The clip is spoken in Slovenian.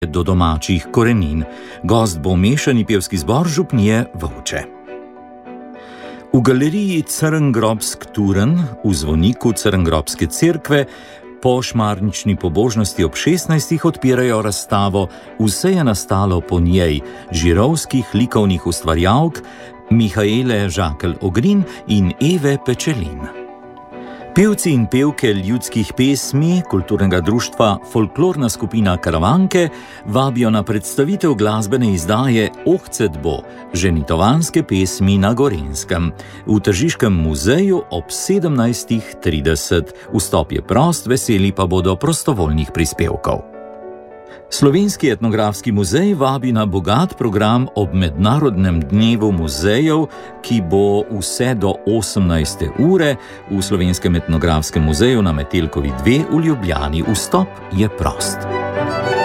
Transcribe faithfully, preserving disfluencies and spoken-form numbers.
do domačih korenin. Gost bo mešani pevski zbor župnije Vovče. V galeriji Crngrobsk Turn v zvoniku Crngrobske cerkve po šmarnični pobožnosti ob šestnajstih odpirajo razstavo Vse je nastalo po njej žirovskih likovnih ustvarjalk Mihaele Žakelj-Ogrin in Eve Pečelin. Pevci in pevke ljudskih pesmi kulturnega društva Folklorna skupina Karavanke vabijo na predstavitev glasbene izdaje Ohcetbo, ženitovanske pesmi na Gorenjskem, v Tržiškem muzeju ob sedemnajstih trideset. Vstop je prost, veseli pa bodo prostovoljnih prispevkov. Slovenski etnografski muzej vabi na bogat program ob Mednarodnem dnevu muzejev, ki bo vse do osemnajste ure v Slovenskem etnografskem muzeju na Metelkovi dve v Ljubljani. Vstop je prost.